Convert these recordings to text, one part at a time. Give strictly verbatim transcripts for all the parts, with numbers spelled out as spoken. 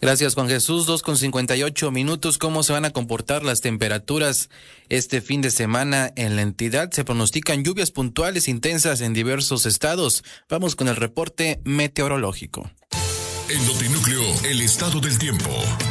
Gracias, Juan Jesús. Dos con cincuenta y ocho minutos. ¿Cómo se van a comportar las temperaturas este fin de semana en la entidad? Se pronostican lluvias puntuales intensas en diversos estados. Vamos con el reporte meteorológico. En Notinúcleo, el estado del tiempo.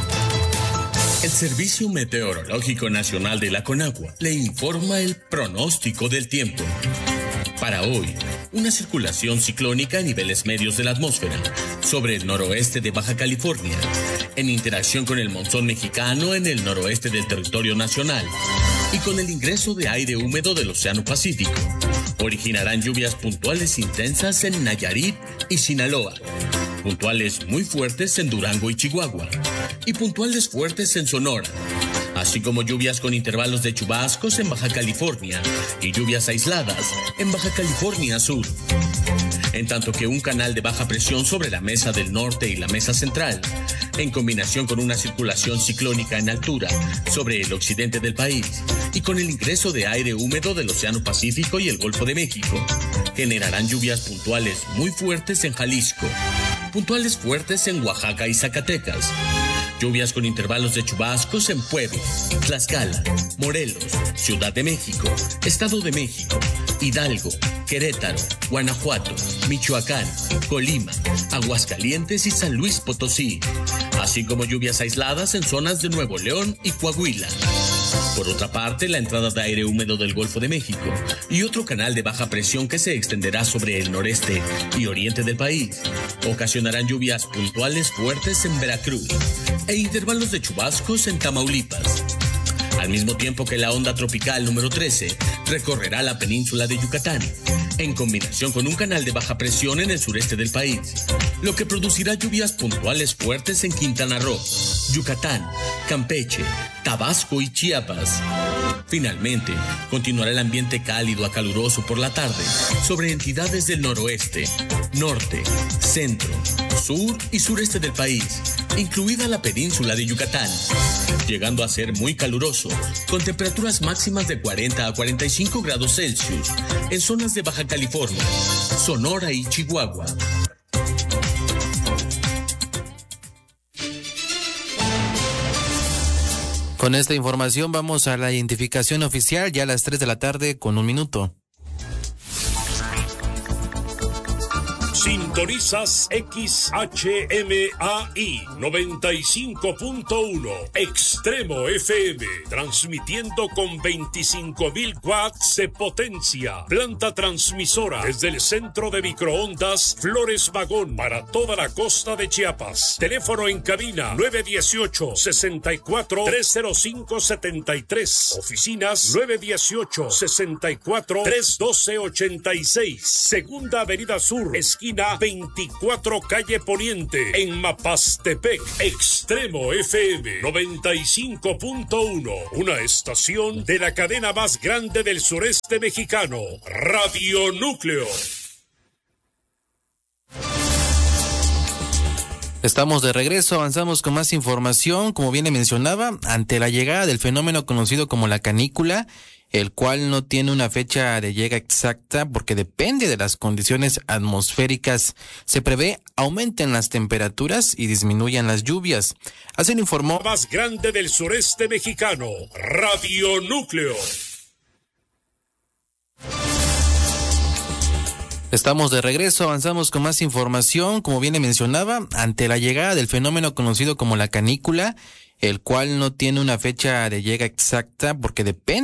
El Servicio Meteorológico Nacional de la Conagua le informa el pronóstico del tiempo. Para hoy, una circulación ciclónica a niveles medios de la atmósfera sobre el noroeste de Baja California, en interacción con el monzón mexicano en el noroeste del territorio nacional y con el ingreso de aire húmedo del Océano Pacífico, originarán lluvias puntuales intensas en Nayarit y Sinaloa, puntuales muy fuertes en Durango y Chihuahua, y puntuales fuertes en Sonora, así como lluvias con intervalos de chubascos en Baja California y lluvias aisladas en Baja California Sur. En tanto que un canal de baja presión sobre la mesa del norte y la mesa central, en combinación con una circulación ciclónica en altura sobre el occidente del país y con el ingreso de aire húmedo del Océano Pacífico y el Golfo de México, generarán lluvias puntuales muy fuertes en Jalisco, puntuales fuertes en Oaxaca y Zacatecas, lluvias con intervalos de chubascos en Puebla, Tlaxcala, Morelos, Ciudad de México, Estado de México, Hidalgo, Querétaro, Guanajuato, Michoacán, Colima, Aguascalientes y San Luis Potosí, así como lluvias aisladas en zonas de Nuevo León y Coahuila. Por otra parte, la entrada de aire húmedo del Golfo de México y otro canal de baja presión que se extenderá sobre el noreste y oriente del país ocasionarán lluvias puntuales fuertes en Veracruz e intervalos de chubascos en Tamaulipas. Al mismo tiempo que la onda tropical número trece recorrerá la península de Yucatán, en combinación con un canal de baja presión en el sureste del país, lo que producirá lluvias puntuales fuertes en Quintana Roo, Yucatán, Campeche, Tabasco y Chiapas. Finalmente, continuará el ambiente cálido a caluroso por la tarde sobre entidades del noroeste, norte, centro, sur y sureste del país, incluida la península de Yucatán, llegando a ser muy caluroso, con temperaturas máximas de cuarenta a cuarenta y cinco grados Celsius en zonas de Baja California, Sonora y Chihuahua. Con esta información vamos a la identificación oficial ya a las tres de la tarde con un minuto. Sintonizas X H M A I noventa y cinco punto uno Extremo F M, transmitiendo con veinticinco mil watts de potencia. Planta transmisora desde el centro de microondas Flores Magón para toda la costa de Chiapas. Teléfono en cabina nueve uno ocho, seis cuatro, tres cero cinco siete tres. Oficinas nueve uno ocho, seis cuatro, tres uno dos ocho seis. Segunda Avenida Sur, esquina veinticuatro calle Poniente, en Mapastepec. Extremo F M noventa y cinco punto uno, una estación de la cadena más grande del sureste mexicano, Radio Núcleo. Estamos de regreso, avanzamos con más información. Como bien le mencionaba, ante la llegada del fenómeno conocido como la canícula, el cual no tiene una fecha de llegada exacta porque depende de las condiciones atmosféricas, se prevé aumenten las temperaturas y disminuyan las lluvias. Así lo informó más grande del sureste mexicano, Radio Núcleo. Estamos de regreso, avanzamos con más información. Como bien le mencionaba, ante la llegada del fenómeno conocido como la canícula, el cual no tiene una fecha de llegada exacta porque depende